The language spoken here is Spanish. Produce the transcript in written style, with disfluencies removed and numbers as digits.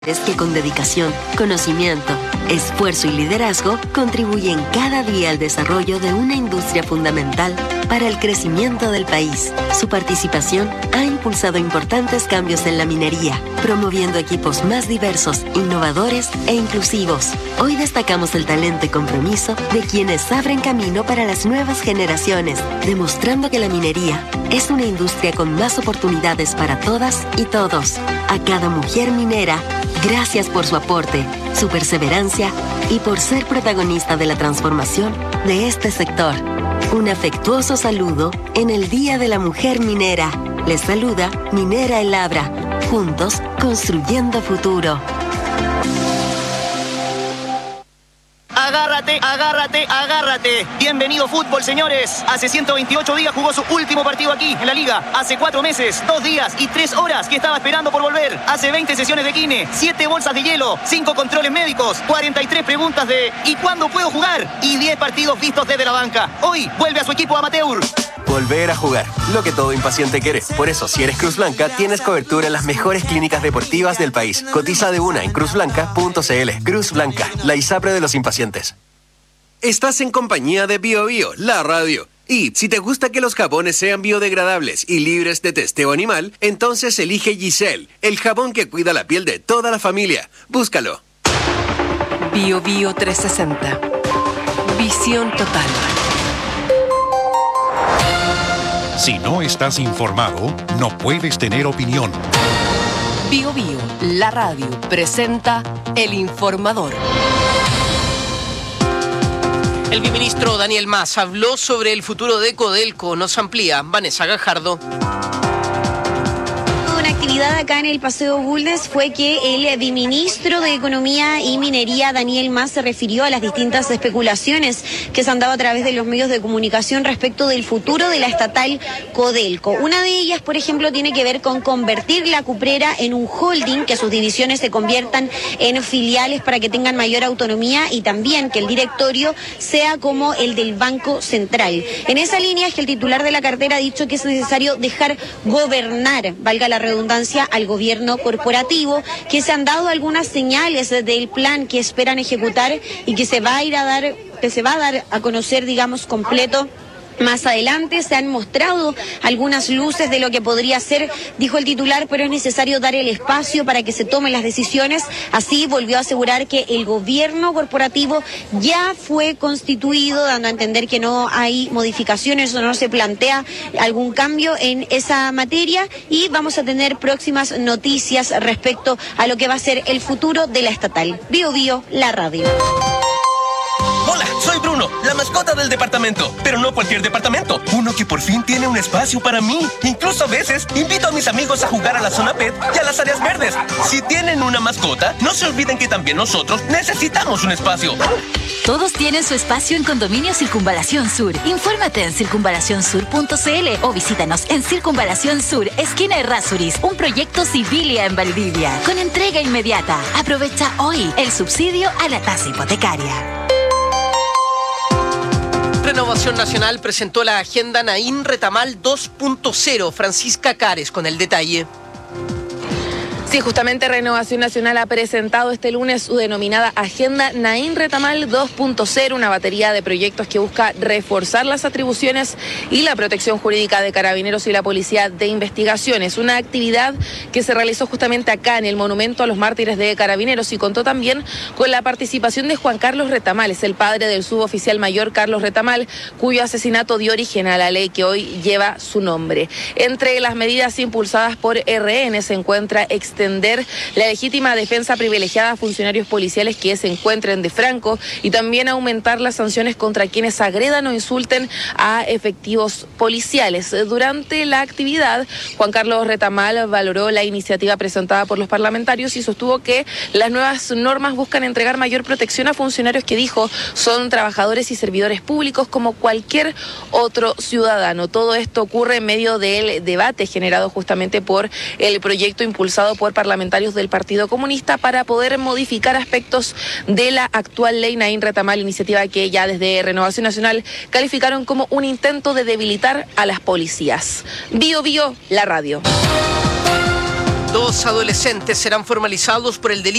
Es que con dedicación, conocimiento, esfuerzo y liderazgo contribuyen cada día al desarrollo de una industria fundamental para el crecimiento del país. Su participación ha impulsado importantes cambios en la minería, promoviendo equipos más diversos, innovadores e inclusivos. Hoy destacamos el talento y compromiso de quienes abren camino para las nuevas generaciones, demostrando que la minería es una industria con más oportunidades para todas y todos. A cada mujer minera, gracias por su aporte, su perseverancia y por ser protagonista de la transformación de este sector. Un afectuoso saludo en el Día de la Mujer Minera. Les saluda Minera El Abra. Juntos, construyendo futuro. Agárrate, agárrate, agárrate. Bienvenido fútbol, señores. Hace 128 días jugó su último partido aquí en la liga. Hace 4 meses, 2 días y 3 horas que estaba esperando por volver. Hace 20 sesiones de kine, 7 bolsas de hielo, 5 controles médicos, 43 preguntas de ¿y cuándo puedo jugar? Y 10 partidos vistos desde la banca. Hoy vuelve a su equipo amateur. Volver a jugar, lo que todo impaciente quiere. Por eso, si eres Cruz Blanca, tienes cobertura en las mejores clínicas deportivas del país. Cotiza de una en cruzblanca.cl. Cruz Blanca, la ISAPRE de los impacientes. Estás en compañía de Bio Bio, la radio. Y si te gusta que los jabones sean biodegradables y libres de testeo animal, entonces elige Giselle, el jabón que cuida la piel de toda la familia. Búscalo. Bio Bio 360. Visión total. Si no estás informado, no puedes tener opinión. Bio Bio, la radio, presenta El Informador. El viceministro Daniel Mas habló sobre el futuro de Codelco. Nos amplía Vanessa Gajardo. Actividad acá en el Paseo Bulnes fue que el viceministro de Economía y Minería, Daniel Mas, se refirió a las distintas especulaciones que se han dado a través de los medios de comunicación respecto del futuro de la estatal Codelco. Una de ellas, por ejemplo, tiene que ver con convertir la cuprera en un holding, que sus divisiones se conviertan en filiales para que tengan mayor autonomía y también que el directorio sea como el del Banco Central. En esa línea es que el titular de la cartera ha dicho que es necesario dejar gobernar, valga la redundancia, al gobierno corporativo, que se han dado algunas señales del plan que esperan ejecutar y que se va a dar a conocer, digamos, completo. Más adelante se han mostrado algunas luces de lo que podría ser, dijo el titular, pero es necesario dar el espacio para que se tomen las decisiones. Así volvió a asegurar que el gobierno corporativo ya fue constituido, dando a entender que no hay modificaciones o no se plantea algún cambio en esa materia, y vamos a tener próximas noticias respecto a lo que va a ser el futuro de la estatal. Bio Bio, la radio. Hola, soy Bruno, la mascota del departamento. Pero no cualquier departamento, uno que por fin tiene un espacio para mí. Incluso a veces invito a mis amigos a jugar a la zona pet y a las áreas verdes. Si tienen una mascota, no se olviden que también nosotros necesitamos un espacio. Todos tienen su espacio en Condominio Circunvalación Sur. Infórmate en circunvalacionsur.cl o visítanos en Circunvalación Sur, esquina Errázuriz, un proyecto Civilia en Valdivia, con entrega inmediata. Aprovecha hoy el subsidio a la tasa hipotecaria. Renovación Nacional presentó la agenda Naín Retamal 2.0. Francisca Cares con el detalle. Sí, justamente Renovación Nacional ha presentado este lunes su denominada Agenda Naín Retamal 2.0, una batería de proyectos que busca reforzar las atribuciones y la protección jurídica de Carabineros y la Policía de Investigaciones. Una actividad que se realizó justamente acá en el Monumento a los Mártires de Carabineros y contó también con la participación de Juan Carlos Retamal, es el padre del suboficial mayor Carlos Retamal, cuyo asesinato dio origen a la ley que hoy lleva su nombre. Entre las medidas impulsadas por RN se encuentra extender la legítima defensa privilegiada a funcionarios policiales que se encuentren de franco y también aumentar las sanciones contra quienes agredan o insulten a efectivos policiales. Durante la actividad, Juan Carlos Retamal valoró la iniciativa presentada por los parlamentarios y sostuvo que las nuevas normas buscan entregar mayor protección a funcionarios que, dijo, son trabajadores y servidores públicos como cualquier otro ciudadano. Todo esto ocurre en medio del debate generado justamente por el proyecto impulsado por parlamentarios del Partido Comunista para poder modificar aspectos de la actual ley Naín Retamal, iniciativa que ya desde Renovación Nacional calificaron como un intento de debilitar a las policías. Bio Bio, la radio. 2 adolescentes serán formalizados por el delito